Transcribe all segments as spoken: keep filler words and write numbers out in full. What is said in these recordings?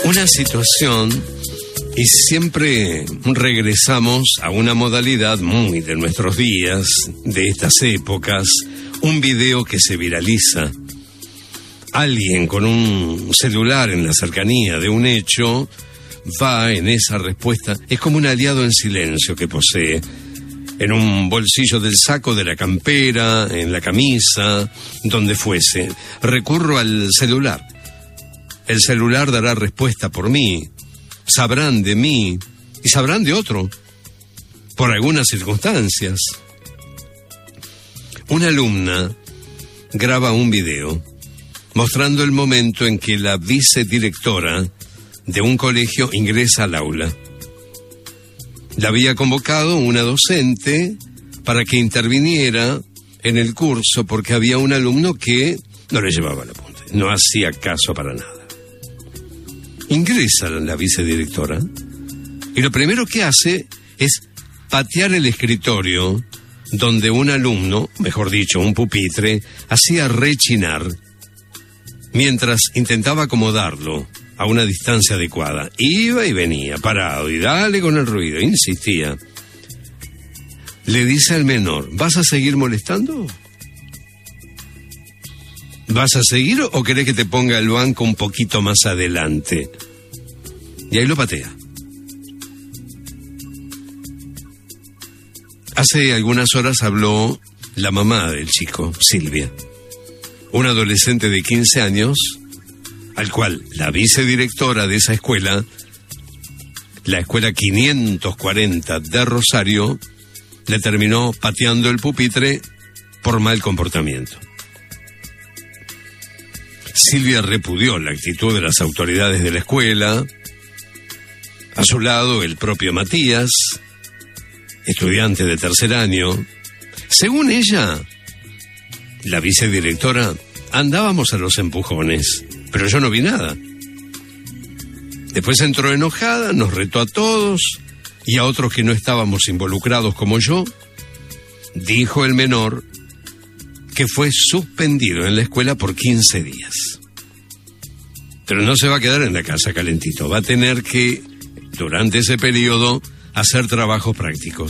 Una situación, y siempre regresamos a una modalidad muy de nuestros días, de estas épocas, un video que se viraliza. Alguien con un celular en la cercanía de un hecho va en esa respuesta. Es como un aliado en silencio que posee. En un bolsillo del saco, de la campera, en la camisa, donde fuese. Recurro al celular. El celular dará respuesta por mí. Sabrán de mí y sabrán de otro. Por algunas circunstancias. Una alumna graba un video mostrando el momento en que la vicedirectora de un colegio ingresa al aula. La había convocado una docente para que interviniera en el curso porque había un alumno que no le llevaba el apunte, no hacía caso para nada. Ingresa la vicedirectora y lo primero que hace es patear el escritorio donde un alumno, mejor dicho, un pupitre, hacía rechinar mientras intentaba acomodarlo a una distancia adecuada. Iba y venía, parado, y dale con el ruido, insistía. Le dice al menor, ¿vas a seguir molestando? ¿Vas a seguir o querés que te ponga el banco un poquito más adelante? Y ahí lo patea. Hace algunas horas habló la mamá del chico, Silvia, un adolescente de quince años, al cual la vicedirectora de esa escuela, la escuela quinientos cuarenta de Rosario, le terminó pateando el pupitre por mal comportamiento. Silvia repudió la actitud de las autoridades de la escuela. A su lado, el propio Matías, estudiante de tercer año. Según ella, la vicedirectora, andábamos a los empujones, pero yo no vi nada. Después entró enojada, nos retó a todos y a otros que no estábamos involucrados como yo. Dijo el menor que fue suspendido en la escuela por quince días. Pero no se va a quedar en la casa calentito, va a tener que, durante ese periodo, hacer trabajos prácticos.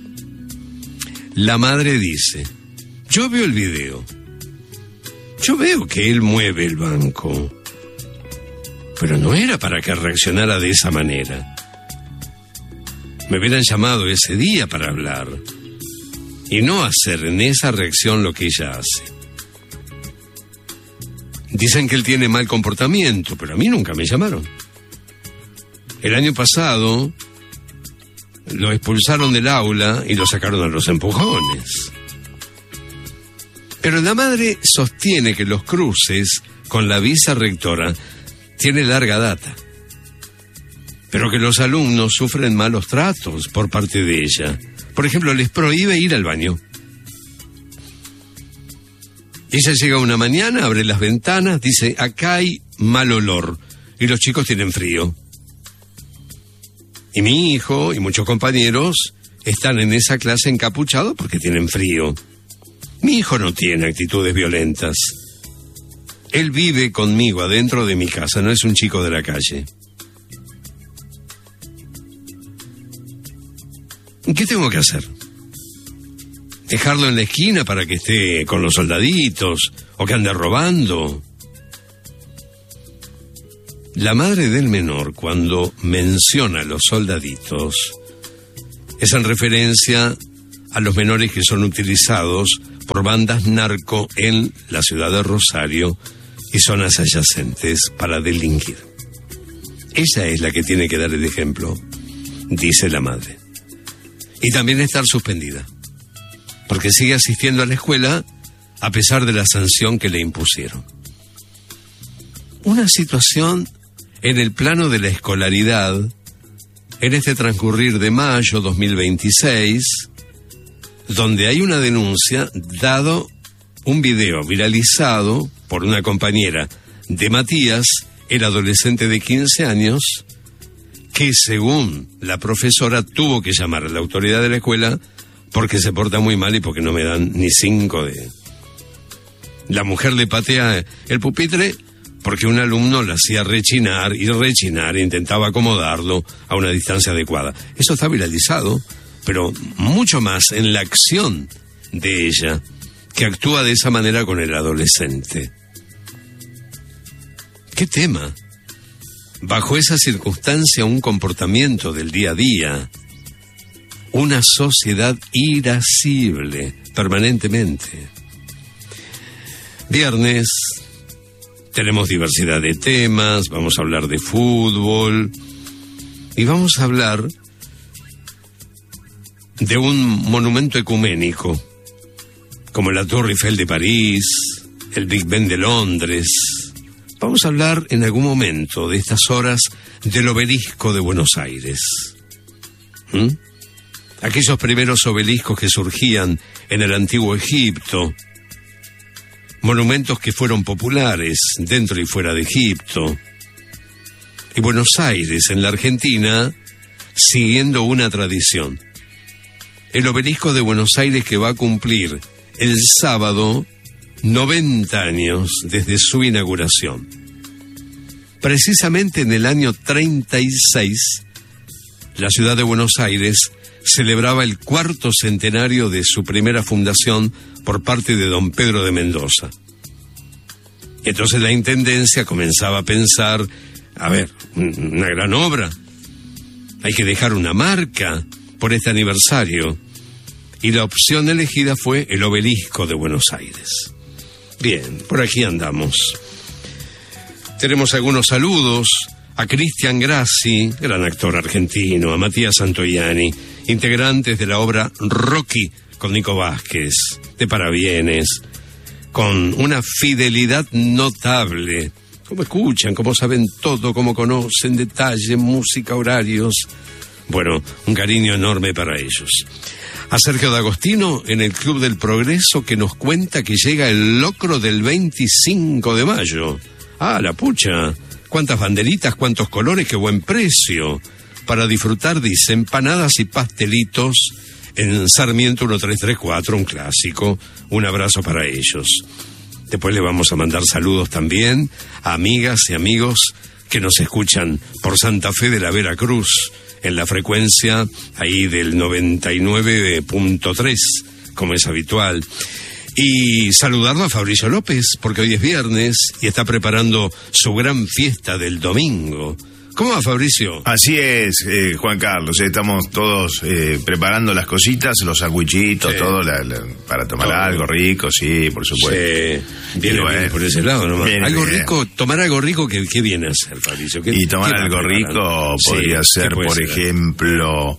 La madre dice, yo veo el video, yo veo que él mueve el banco, pero no era para que reaccionara de esa manera. Me hubieran llamado ese día para hablar y no hacer en esa reacción lo que ella hace. Dicen que él tiene mal comportamiento, pero a mí nunca me llamaron. El año pasado lo expulsaron del aula y lo sacaron a los empujones. Pero la madre sostiene que los cruces con la vicerrectora tienen larga data, pero que los alumnos sufren malos tratos por parte de ella. Por ejemplo, les prohíbe ir al baño. Ella llega una mañana, abre las ventanas, dice, acá hay mal olor, y los chicos tienen frío. Y mi hijo y muchos compañeros están en esa clase encapuchados porque tienen frío. Mi hijo no tiene actitudes violentas. Él vive conmigo adentro de mi casa, no es un chico de la calle. ¿Qué tengo que hacer? ¿Dejarlo en la esquina para que esté con los soldaditos o que ande robando? La madre del menor, cuando menciona a los soldaditos, es en referencia a los menores que son utilizados por bandas narco en la ciudad de Rosario y zonas adyacentes para delinquir. Ella es la que tiene que dar el ejemplo, dice la madre. Y también estar suspendida, porque sigue asistiendo a la escuela a pesar de la sanción que le impusieron. Una situación en el plano de la escolaridad, en este transcurrir de mayo dos mil veintiséis, donde hay una denuncia, dado un video viralizado por una compañera de Matías, el adolescente de quince años, que según la profesora tuvo que llamar a la autoridad de la escuela porque se porta muy mal y porque no me dan ni cinco de... La mujer le patea el pupitre porque un alumno lo hacía rechinar y rechinar e intentaba acomodarlo a una distancia adecuada. Eso está viralizado, pero mucho más en la acción de ella, que actúa de esa manera con el adolescente. ¿Qué tema? Bajo esa circunstancia, un comportamiento del día a día, una sociedad irascible permanentemente. Viernes, tenemos diversidad de temas, vamos a hablar de fútbol y vamos a hablar de un monumento ecuménico como la Torre Eiffel de París, el Big Ben de Londres. Vamos a hablar en algún momento de estas horas del obelisco de Buenos Aires. ¿Mm? Aquellos primeros obeliscos que surgían en el antiguo Egipto, monumentos que fueron populares dentro y fuera de Egipto. Y Buenos Aires, en la Argentina, siguiendo una tradición. El obelisco de Buenos Aires, que va a cumplir el sábado noventa años desde su inauguración. Precisamente en el año treinta y seis, la ciudad de Buenos Aires celebraba el cuarto centenario de su primera fundación por parte de don Pedro de Mendoza. Entonces la intendencia comenzaba a pensar, a ver, una gran obra, hay que dejar una marca por este aniversario, y la opción elegida fue el obelisco de Buenos Aires. Bien, por aquí andamos. Tenemos algunos saludos a Cristian Grassi, gran actor argentino, a Matías Santoiani, integrantes de la obra Rocky con Nico Vázquez, de Parabienes, con una fidelidad notable. Cómo escuchan, cómo saben todo, cómo conocen detalle, música, horarios. Bueno, un cariño enorme para ellos. A Sergio D'Agostino en el Club del Progreso, que nos cuenta que llega el locro del veinticinco de mayo. Ah, la pucha, cuántas banderitas, cuántos colores, qué buen precio. Para disfrutar, dice, empanadas y pastelitos en Sarmiento mil trescientos treinta y cuatro, un clásico. Un abrazo para ellos. Después le vamos a mandar saludos también a amigas y amigos que nos escuchan por Santa Fe de la Veracruz, en la frecuencia ahí del noventa y nueve punto tres, como es habitual. Y saludarlo a Fabricio López, porque hoy es viernes y está preparando su gran fiesta del domingo. ¿Cómo va, Fabricio? Así es, eh, Juan Carlos, eh, estamos todos eh, preparando las cositas, los sandwichitos, sí. todo la, la, para tomar todo. Algo rico, sí, por supuesto. Sí, viene bueno, bien por ese lado nomás. Viene, algo bien. rico, tomar algo rico, ¿qué, qué viene a hacer, Fabricio? ¿Qué, y tomar algo rico podría sí, ser, por ser? ejemplo...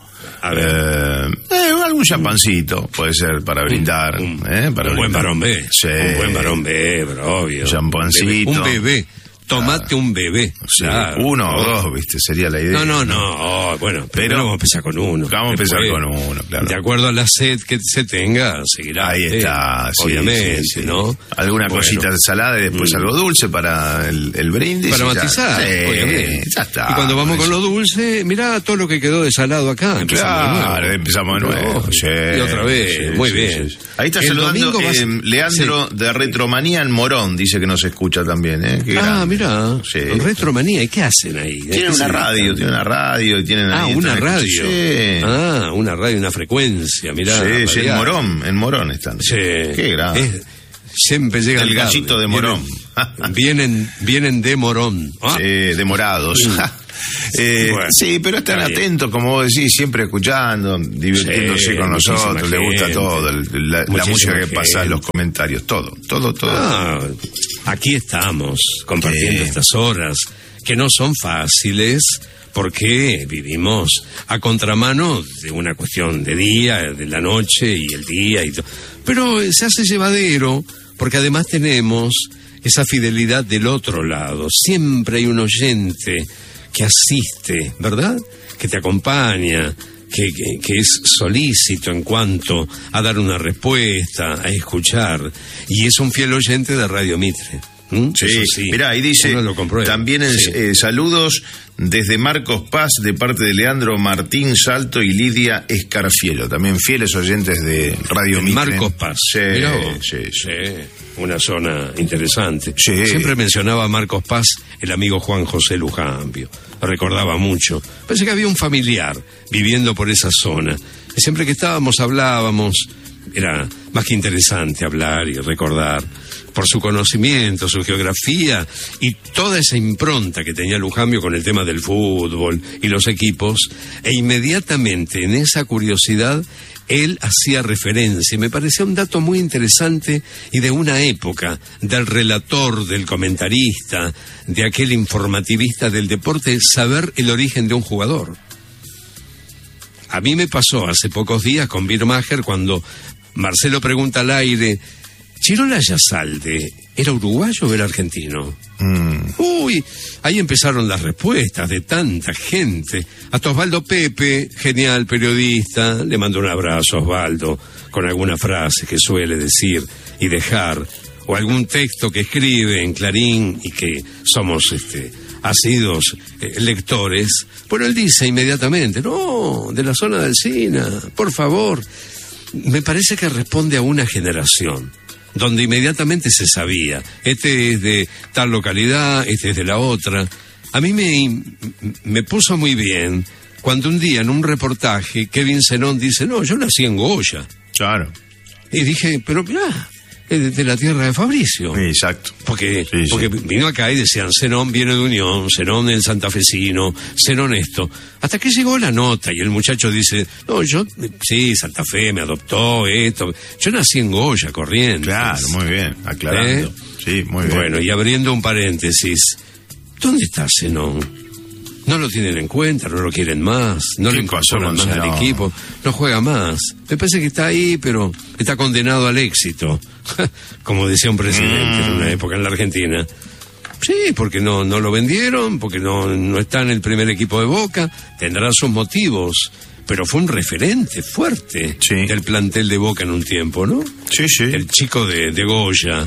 Eh, eh, algún champancito puede ser para brindar, un, eh, para un brindar. buen varón B, sí. un buen varón B, bro, obvio. Champancito, un bebé, un bebé. Tomate un bebé. Sí, claro. Uno o dos, viste, sería la idea. No, no, no, oh, bueno, pero vamos a empezar con uno. Vamos a empezar con uno, claro. De acuerdo a la sed que se tenga, seguirá. Ahí está, sí, obviamente, sí, sí. ¿no? Alguna bueno. cosita de salada y después mm. algo dulce para el, el brindis. Para matizar, ya, sí, obviamente. Ya está. Y cuando vamos con lo dulce, mirá todo lo que quedó de salado acá. Claro, empezamos de nuevo. No, sí, y otra vez, sí, muy sí, bien. Sí, sí. Ahí está el saludando eh, a... Leandro sí. de Retromanía en Morón, dice que nos escucha también, ¿eh? Qué ah, grande. mirá. Sí. Retromanía, ¿y qué hacen ahí? Tienen una radio, tienen una radio y tienen Ah, ahí, una radio. Sí. Ah, una radio, una frecuencia, mirá. Sí, sí, en Morón, en Morón están. Sí. Qué grande. Es, siempre llegan el gallito de Morón. Vienen, vienen, vienen de Morón. ¿Ah? Sí, de morados. Eh, bueno, sí, pero están atentos, como vos decís, siempre escuchando, divirtiéndose sí, con nosotros, les gusta todo, la, la música que pasa, los comentarios, todo, todo, todo. Ah, aquí estamos, compartiendo sí. estas horas, que no son fáciles, porque vivimos a contramano de una cuestión de día, de la noche y el día y todo. Pero se hace llevadero, porque además tenemos esa fidelidad del otro lado. Siempre hay un oyente que asiste, ¿verdad? Que te acompaña, que, que, que es solícito en cuanto a dar una respuesta, a escuchar. Y es un fiel oyente de Radio Mitre. ¿Mm? Sí, sí. Mirá, ahí dice, también en, sí. eh, saludos desde Marcos Paz, de parte de Leandro Martín Salto y Lidia Escarfielo, también fieles oyentes de Radio Mitre. Marcos Paz, sí, sí, sí, sí, una zona interesante. Sí. Siempre mencionaba a Marcos Paz el amigo Juan José Lujambio, recordaba mucho. Parece que había un familiar viviendo por esa zona. Y siempre que estábamos hablábamos, era más que interesante hablar y recordar, por su conocimiento, su geografía y toda esa impronta que tenía Lujambio con el tema del fútbol y los equipos, e inmediatamente en esa curiosidad él hacía referencia, y me parecía un dato muy interesante y de una época, del relator, del comentarista, de aquel informativista del deporte, saber el origen de un jugador. A mí me pasó hace pocos días con Birmacher cuando Marcelo pregunta al aire, ¿Chirola Yasalde era uruguayo o era argentino? Mm. Uy, ahí empezaron las respuestas de tanta gente. Hasta Osvaldo Pepe, genial periodista, le mando un abrazo a Osvaldo, con alguna frase que suele decir y dejar, o algún texto que escribe en Clarín y que somos este, asiduos eh, lectores. Bueno, él dice inmediatamente, no, de la zona del Sina, por favor. Me parece que responde a una generación donde inmediatamente se sabía, este es de tal localidad, este es de la otra. A mí me, me puso muy bien cuando un día en un reportaje Kevin Zenón dice, no, yo nací en Goya. Claro. Y dije, pero mirá, es de la tierra de Fabricio. Exacto. Porque, sí, porque sí. vino acá y decían, Zenón viene de Unión, Zenón el santafesino, Zenón esto. Hasta que llegó la nota y el muchacho dice, no, yo, sí, Santa Fe me adoptó, esto. Yo nací en Goya, Corrientes. Claro, muy bien, aclarando. ¿Eh? Sí, muy bien. Bueno, y abriendo un paréntesis, ¿dónde está Zenón? No lo tienen en cuenta, no lo quieren más, no le incorporan más al equipo, no juega más. Me parece que está ahí, pero está condenado al éxito, como decía un presidente mm. en una época en la Argentina. Sí, porque no, no lo vendieron, porque no, no está en el primer equipo de Boca, tendrá sus motivos, pero fue un referente fuerte sí. del plantel de Boca en un tiempo, ¿no? Sí, sí. El chico de, de Goya,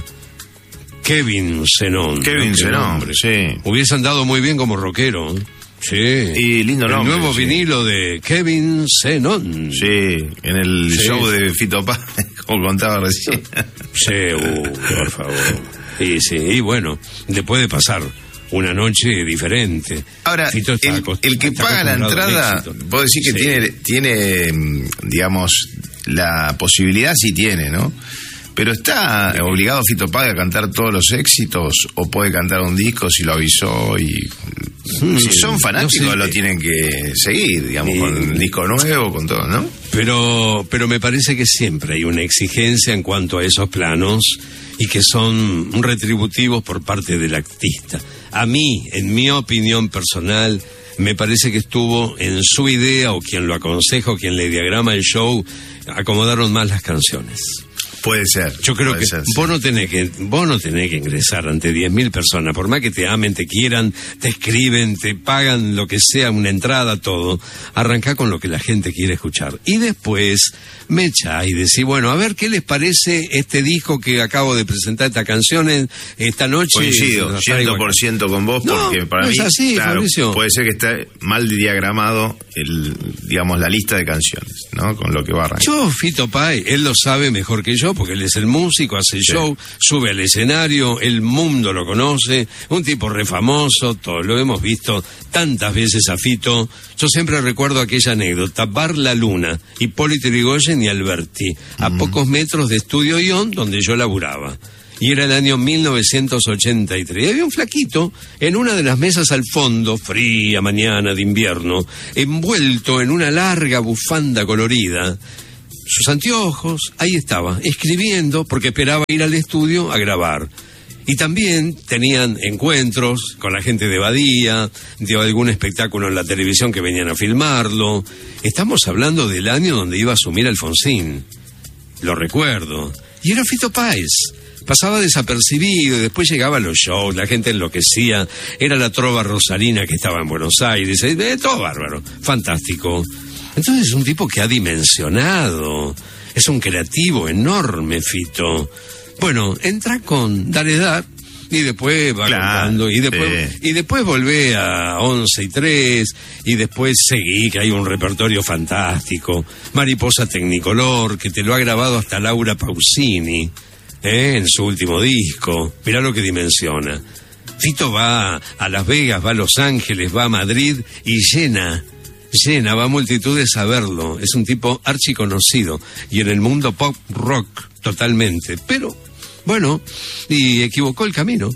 Kevin Zenón. Kevin ¿no? Zenón, sí. Hubiese andado muy bien como rockero, ¿eh? Sí. Y lindo nombre. El nuevo sí. vinilo de Kevin Zenón. Sí, en el sí. show de Fito Páez, como contaba recién. Sí, uh, por favor. Y sí, y bueno, le puede pasar una noche diferente. Ahora, Fito está el, acost- el que paga la entrada, puedo decir que sí. tiene, tiene, digamos, la posibilidad, sí tiene, ¿no? Pero ¿está obligado Fito Páez a cantar todos los éxitos o puede cantar un disco si lo avisó? Y hmm, si son fanáticos no sé, lo tienen que seguir, digamos, eh, con el disco nuevo, con todo, ¿no? Pero, pero me parece que siempre hay una exigencia en cuanto a esos planos y que son retributivos por parte del artista. A mí, en mi opinión personal, me parece que estuvo en su idea, o quien lo aconseja, o quien le diagrama el show, acomodaron más las canciones. Puede ser. Yo creo que ser, vos sí. no tenés que vos no tenés que ingresar ante diez mil personas, por más que te amen, te quieran, te escriben, te pagan lo que sea, una entrada, todo. Arrancá con lo que la gente quiere escuchar. Y después me echá y decís, bueno, a ver qué les parece este disco que acabo de presentar, esta canción esta noche. Coincido, ciento por ciento con vos, no, porque para no mí es así, claro, Fabricio. Puede ser que esté mal diagramado el, digamos, la lista de canciones, ¿no? Con lo que va a arrancar. Yo, Fito Páez, él lo sabe mejor que yo, porque él es el músico, hace el sí. show, sube al escenario, el mundo lo conoce, un tipo re famoso, todo, lo hemos visto tantas veces a Fito. Yo siempre recuerdo aquella anécdota, Bar La Luna, Hipólito Yrigoyen y Alberti, a uh-huh. pocos metros de Estudio Ion, donde yo laburaba. Y era el año mil novecientos ochenta y tres. Y había un flaquito en una de las mesas al fondo, fría mañana de invierno, envuelto en una larga bufanda colorida, sus anteojos, ahí estaba, escribiendo, porque esperaba ir al estudio a grabar. Y también tenían encuentros con la gente de Badía, de algún espectáculo en la televisión que venían a filmarlo. Estamos hablando del año donde iba a asumir Alfonsín. Lo recuerdo. Y era Fito Páez. Pasaba desapercibido y después llegaba a los shows, la gente enloquecía. Era la trova rosarina que estaba en Buenos Aires. Eh, todo bárbaro, fantástico. Entonces es un tipo que ha dimensionado, es un creativo enorme, Fito. Bueno, entra con Dar es Dar Y después va claro, contando, y después, sí. y después volvé a once y tres, y después seguí, que hay un repertorio fantástico, Mariposa Tecnicolor, que te lo ha grabado hasta Laura Pausini, ¿eh? En su último disco. Mirá lo que dimensiona. Fito va a Las Vegas, va a Los Ángeles, va a Madrid, y llena, llena, va a multitudes a verlo. Es un tipo archiconocido, y en el mundo pop rock, totalmente, pero... Bueno, y equivocó el camino.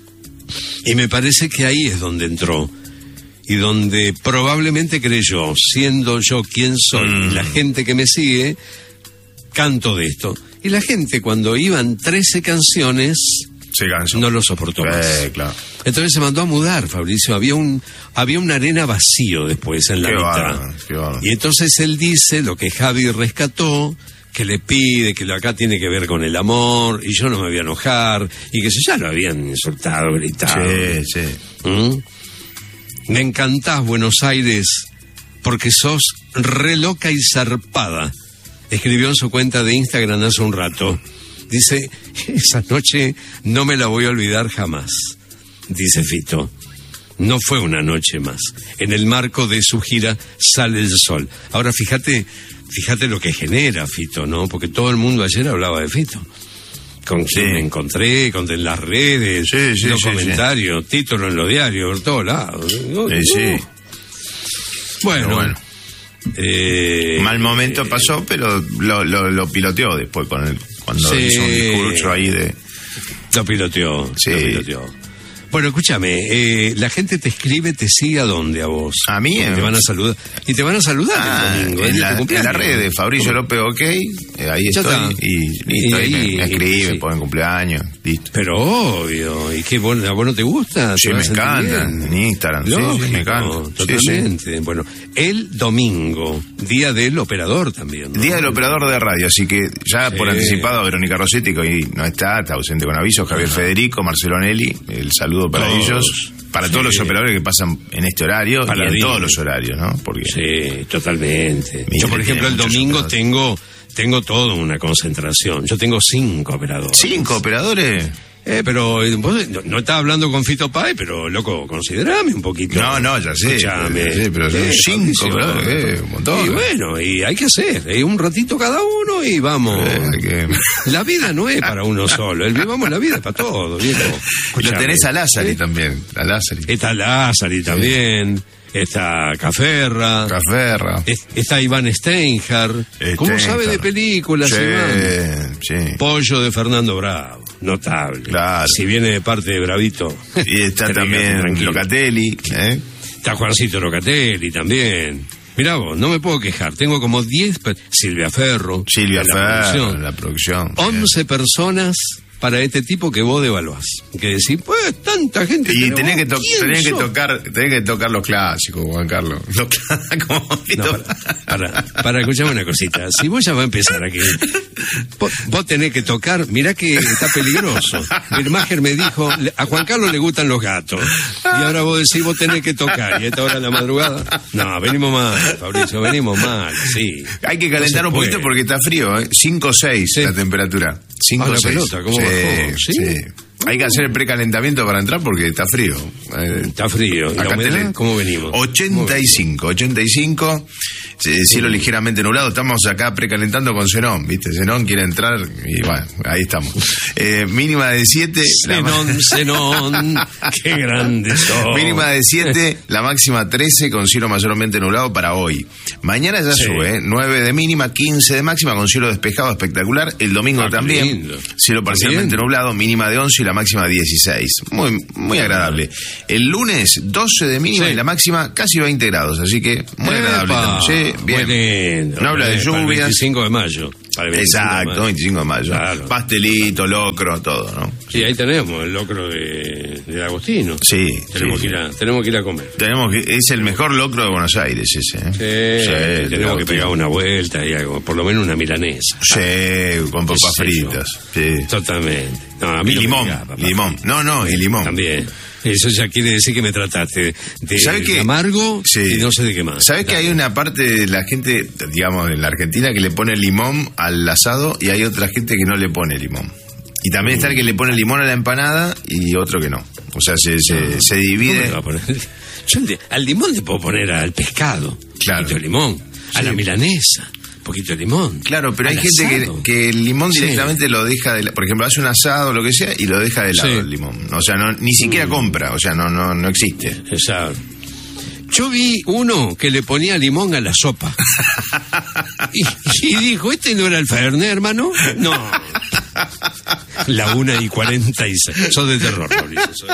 Y me parece que ahí es donde entró. Y donde probablemente creyó, siendo yo quien soy, mm. la gente que me sigue, canto de esto. Y la gente, cuando iban trece canciones, se cansó. No lo soportó más. Eh, claro. Entonces se mandó a mudar, Fabricio. Había un había una arena vacío después en la qué mitad. Bárbaro, qué bárbaro. Y entonces él dice lo que Javi rescató, que le pide, que lo acá tiene que ver con el amor, y yo no me voy a enojar, y que ya lo habían insultado, gritado. Sí, sí. ¿Mm? Me encantás, Buenos Aires, porque sos re loca y zarpada. Escribió en su cuenta de Instagram hace un rato. Dice, esa noche no me la voy a olvidar jamás, dice Fito. No fue una noche más. En el marco de su gira Sale el Sol. Ahora fíjate... Fíjate lo que genera Fito, ¿no? Porque todo el mundo ayer hablaba de Fito. Con quien sí. me encontré, con, en las redes, sí, sí, los sí, comentarios, sí. títulos en los diarios, por todos lados. Sí, uh. sí. Bueno, bueno. Eh, mal momento eh, pasó, pero lo, lo, lo piloteó después con el, cuando sí, hizo un discurso ahí de... Lo piloteó, sí. lo piloteó. Bueno, escúchame, eh, la gente te escribe, te sigue a dónde a vos. A mí. Y te van a saludar. Y te van a saludar ah, el domingo. En, la, en la red de Fabricio López OK, eh, ahí ya estoy. Está. Y, y, y ahí me, me escriben, sí. ponen cumpleaños, listo. Pero obvio, ¿y qué? ¿A vos no te gusta? Sí, ¿Te me encanta, en Instagram, Lógico, sí, sí, me encanta. Totalmente. Sí, sí. Bueno, el domingo, día del operador también, ¿no? Día del operador de radio, así que ya sí. por anticipado, Verónica Rossetti, que hoy no está, está ausente con aviso, Javier Ajá. Federico, Marcelo Nelly, el saludo para todos. ellos. Para sí. todos los operadores que pasan en este horario para y en día. todos los horarios, ¿no? Porque sí, totalmente. Yo, por ejemplo, el domingo tengo tengo toda una concentración. Yo tengo cinco operadores. ¿Cinco operadores? Eh, pero vos no, no estás hablando con Fito Páez, pero, loco, considerame un poquito. No, no, ya sé. Escúchame. Sí, pero son eh, cinco, operadores, eh, un montón. Y bueno, y hay que hacer, eh, un ratito cada uno y vamos. Eh, que... La vida no es para uno solo, el vivamos la vida es para todos, viejo. Lo tenés a Lázari ¿eh? también, a Lázari. Está Lázari también. Está Caferra. Caferra. Está Iván Steinhardt. ¿Cómo sabe de películas, sí, Iván? Sí. Pollo de Fernando Bravo. Notable. Claro. Si viene de parte de Bravito. Y está también Locatelli. ¿eh? Está Juancito Locatelli también. Mirá vos, no me puedo quejar. Tengo como diez... Silvia Ferro. Silvia en la Ferro, producción. en la producción. once bien. Personas... para este tipo que vos devaluás. Que decís, pues, tanta gente... Y tenés que, to tenés que tocar tenés que tocar los clásicos, Juan Carlos. Los clásicos. No, para, para, para escucharme una cosita. Si vos ya va a empezar aquí, vos, vos tenés que tocar... Mirá que está peligroso. El Máger me dijo, a Juan Carlos le gustan los gatos. Y ahora vos decís, vos tenés que tocar. Y a esta hora de la madrugada... No, venimos mal, Fabricio, venimos mal, sí. Hay que calentar no un poquito porque está frío, ¿eh? cinco o seis sí. la temperatura. cinco o seis. ¿Cómo sí, bajó? ¿Sí? sí. Hay que hacer el precalentamiento para entrar porque está frío. Está frío. ¿Y la humedad? ¿Cómo venimos? ochenta y cinco, ochenta y cinco, cielo ligeramente nublado. Estamos acá precalentando con Zenón, ¿viste? Zenón quiere entrar y bueno, ahí estamos. Eh, mínima de siete. Zenón, Zenón, qué grande sos. Mínima de siete, la máxima trece con cielo mayormente nublado para hoy. Mañana ya sí. sube, ¿eh? nueve de mínima, quince de máxima con cielo despejado espectacular. El domingo ah, también, lindo. Cielo parcialmente nublado, mínima de once y la máxima dieciséis. Muy muy agradable. El lunes doce de mínima sí. y la máxima casi veinte grados, así que muy Epa, agradable. Sí, bien. Lindo, no habla de lluvias. Para el veinticinco de mayo. Para el veinticinco Exacto, de mayo. veinticinco de mayo. Claro. Pastelito, locro, todo, ¿no? Sí, ahí tenemos el locro de, de Agostino. Sí. Tenemos, sí, que ir a, sí. tenemos que ir a comer. Tenemos que, es el mejor locro de Buenos Aires ese, ¿eh? Sí, sí tenemos que pegar una vuelta y algo, por lo menos una milanesa. Sí, con papas fritas. Sí. Totalmente. No, a mí y no limón, pegaba, limón. No, no, y limón. También. Eso ya quiere decir que me trataste de, de amargo sí. y no sé de qué más. ¿Sabes que hay una parte de la gente, digamos, en la Argentina que le pone limón al asado y hay otra gente que no le pone limón? Y también está el que le pone limón a la empanada y otro que no. O sea, se, se, se divide. ¿Cómo le va a poner? Yo al limón le puedo poner al pescado. Claro. Un poquito de limón. A sí. La milanesa. Un poquito de limón. Claro, pero hay gente que, que el limón directamente sí. lo deja de la, por ejemplo, hace un asado o lo que sea y lo deja de lado sí. el limón. O sea, no, ni siquiera mm. compra. O sea, no, no, no existe. Exacto. Yo vi uno que le ponía limón a la sopa. y, y dijo, ¿este no era el Fernet, hermano? No. La una y cuarenta y seis. Sos de terror, Mauricio.